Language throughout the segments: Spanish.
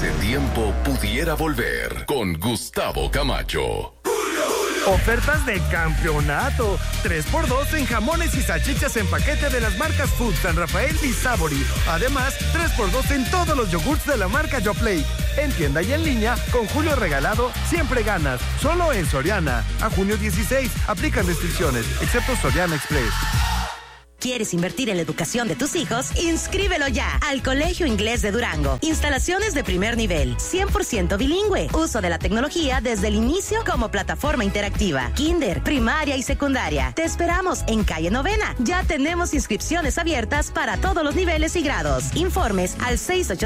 ese tiempo pudiera volver con Gustavo Camacho. Ofertas de campeonato. 3x2 en jamones y salchichas en paquete de las marcas Food, San Rafael y Sabori. Además, 3x2 en todos los yogurts de la marca YoPlay. En tienda y en línea, con Julio Regalado, siempre ganas. Solo en Soriana. A junio 16. Aplican restricciones, excepto Soriana Express. ¿Quieres invertir en la educación de tus hijos? ¡Inscríbelo ya! Al Colegio Inglés de Durango. Instalaciones de primer nivel, 100% bilingüe. Uso de la tecnología desde el inicio como plataforma interactiva. Kinder, primaria y secundaria. Te esperamos en Calle Novena. Ya tenemos inscripciones abiertas para todos los niveles y grados. Informes al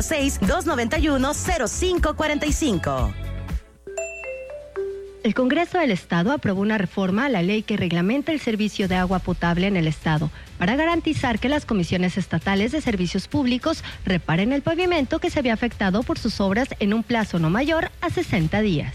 686-291-0545. El Congreso del Estado aprobó una reforma a la ley que reglamenta el servicio de agua potable en el Estado para garantizar que las comisiones estatales de servicios públicos reparen el pavimento que se había afectado por sus obras en un plazo no mayor a 60 días.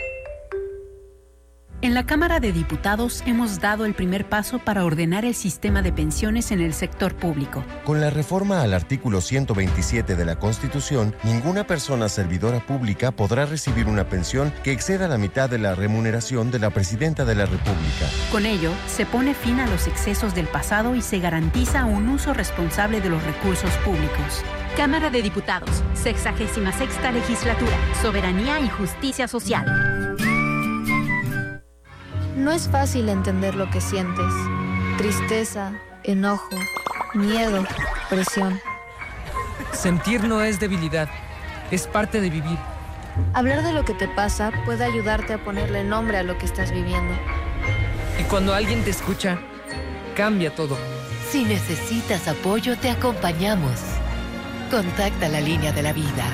En la Cámara de Diputados hemos dado el primer paso para ordenar el sistema de pensiones en el sector público. Con la reforma al artículo 127 de la Constitución, ninguna persona servidora pública podrá recibir una pensión que exceda la mitad de la remuneración de la Presidenta de la República. Con ello, se pone fin a los excesos del pasado y se garantiza un uso responsable de los recursos públicos. Cámara de Diputados, 66ª Legislatura, Soberanía y Justicia Social. No es fácil entender lo que sientes. Tristeza, enojo, miedo, presión. Sentir no es debilidad, es parte de vivir. Hablar de lo que te pasa puede ayudarte a ponerle nombre a lo que estás viviendo. Y cuando alguien te escucha, cambia todo. Si necesitas apoyo, te acompañamos. Contacta la línea de la vida.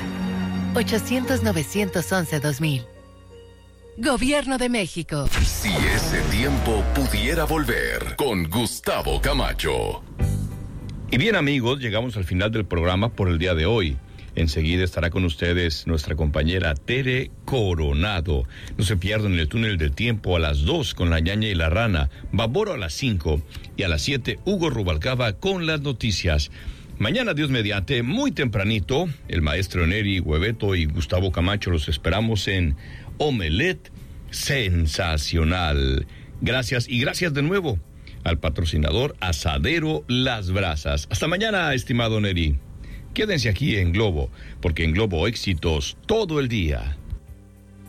800-911-2000. Gobierno de México. Si ese tiempo pudiera volver con Gustavo Camacho. Y bien, amigos, llegamos al final del programa por el día de hoy. Enseguida estará con ustedes nuestra compañera Tere Coronado. No se pierdan el túnel del tiempo a las 2 con la ñaña y la rana, Baboro a las 5 y a las 7 Hugo Rubalcaba con las noticias. Mañana, Dios mediante, muy tempranito, el maestro Neri Hueveto y Gustavo Camacho los esperamos en Omelette Sensacional. Gracias y gracias de nuevo al patrocinador Asadero Las Brasas. Hasta mañana, estimado Neri. Quédense aquí en Globo, porque en Globo éxitos todo el día.